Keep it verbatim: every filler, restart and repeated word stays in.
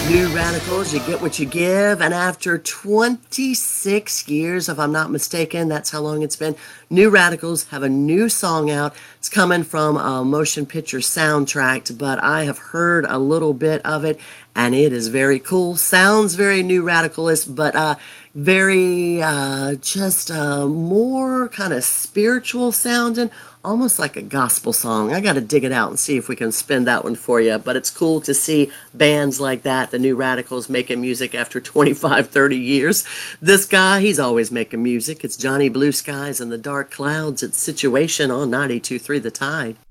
New Radicals, you get what you give. And after twenty-six years, if I'm not mistaken, that's how long it's been, New Radicals have a new song out. It's coming from a motion picture soundtrack, but I have heard a little bit of it and it is very cool. Sounds very New Radicalist, but uh, very uh, just uh, more kind of spiritual sounding, almost like a gospel song. I got to dig it out and see if we can spin that one for you. But it's cool to see bands like that, the New Radicals, making music after twenty-five, thirty years. This guy, he's always making music. It's Johnny Blue Skies and the Dark Clouds. It's Situation on ninety-two point three The Tide.